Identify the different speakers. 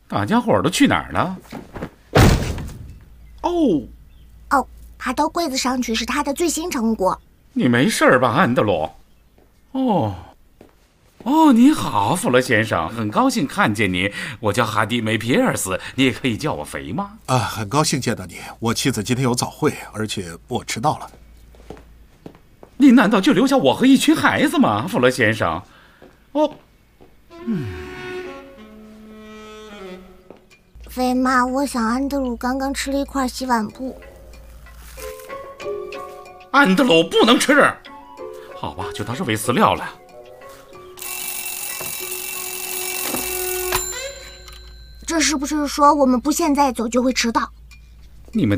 Speaker 1: 大家伙都去哪儿了？哦，
Speaker 2: 爬到柜子上去是他的最新成果。
Speaker 1: 你没事吧，安德鲁？你好，弗洛先生，很高兴看见你。我叫哈迪梅皮尔斯，你也可以叫我肥妈。
Speaker 3: 很高兴见到你。我妻子今天有早会，而且我迟到了。
Speaker 1: 你难道就留下我和一群孩子吗，弗洛先生？
Speaker 2: 肥妈，我想安德鲁刚刚吃了一块洗碗布。
Speaker 1: 安德鲁不能吃。好吧，就当是喂饲料了。
Speaker 2: 这是不是说我们不现在走就会迟到？
Speaker 1: 你们